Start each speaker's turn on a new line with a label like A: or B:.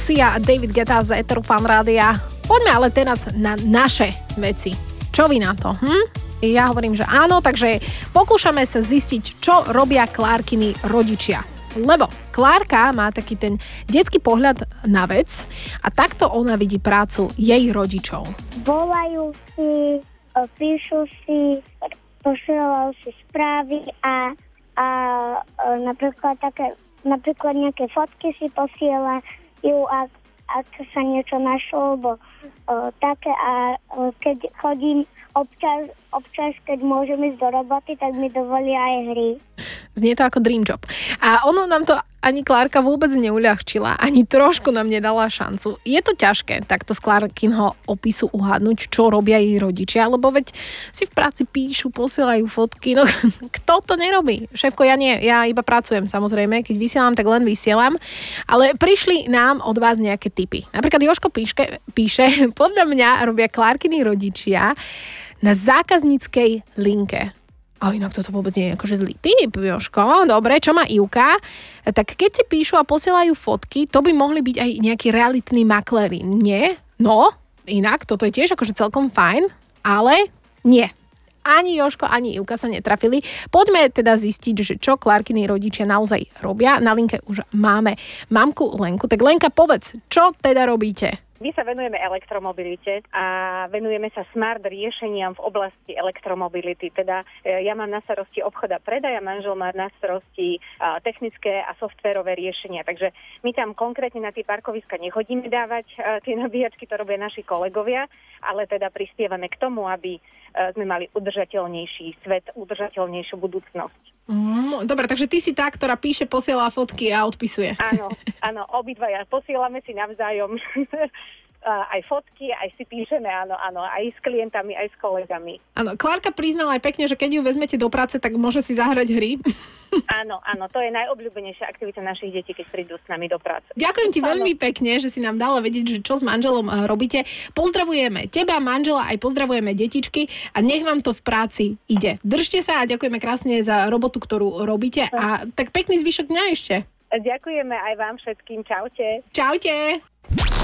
A: Sia a David Guetta z Eteru Fan Rádia. Poďme ale teraz na naše veci. Čo vy na to? Ja hovorím, že áno, takže pokúšame sa zistiť, čo robia Klárkini rodičia. Lebo Klárka má taký ten detský pohľad na vec a takto ona vidí prácu jej rodičov.
B: Volajú si, píšu si, posielajú si správy a napríklad nejaké fotky si posielajú, ak sa niečo našlo, lebo také a keď chodím občas, keď môžem ísť do roboty, tak mi dovolia aj hry.
A: Znie to ako dream job. A ono nám to ani Klárka vôbec neuľahčila, ani trošku nám nedala šancu. Je to ťažké takto z Klárkinho opisu uhádnuť, čo robia jej rodičia, lebo veď si v práci píšu, posielajú fotky, no kto to nerobí? Šéfko, ja nie, ja iba pracujem samozrejme, keď vysielam, tak len vysielam, ale prišli nám od vás nejaké tipy. Napríklad Jožko píše, podľa mňa robia Klárkini rodičia na zákazníckej linke. A inak toto vôbec nie je akože zlý tip, Jožko. Dobre, čo má Ivka? Tak keď si píšu a posielajú fotky, to by mohli byť aj nejakí realitní makléri, nie? No, inak, toto je tiež akože celkom fajn, ale nie. Ani Jožko, ani Ivka sa netrafili. Poďme teda zistiť, že čo Klárkini rodičia naozaj robia. Na linke už máme mamku Lenku. Tak Lenka, povedz, čo teda robíte?
C: My sa venujeme elektromobilite a venujeme sa smart riešeniam v oblasti elektromobility. Teda ja mám na starosti obchod a predaj a manžel má na starosti technické a softverové riešenia. Takže my tam konkrétne na tie parkoviska nechodíme dávať tie nabíjačky, to robia naši kolegovia, ale teda prispievame k tomu, aby sme mali udržateľnejší svet, udržateľnejšiu budúcnosť.
A: Dobre, takže ty si tá, ktorá píše, posiela fotky a odpisuje.
C: Áno, obidvaja posielame si navzájom aj fotky, aj si píšeme, áno, aj s klientami, aj s kolegami.
A: Áno, Klárka priznala aj pekne, že keď ju vezmete do práce, tak môže si zahrať hry.
C: Áno, to je najobľúbenejšia aktivita našich detí, keď prídu s nami do práce.
A: Ďakujem ti veľmi pekne, že si nám dala vedieť, že čo s manželom robíte. Pozdravujeme teba, manžela, aj pozdravujeme detičky a nech vám to v práci ide. Držte sa a ďakujeme krásne za robotu, ktorú robíte a tak pekný zvyšok dňa ešte.
C: Ďakujeme aj vám všetkým. Čaute.
A: Čaute.